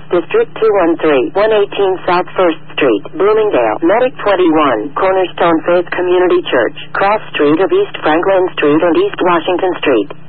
District 213, 118 South 1st Street, Bloomingdale, Medic 21, Cornerstone Faith Community Church, cross street of East Franklin Street and East Washington Street.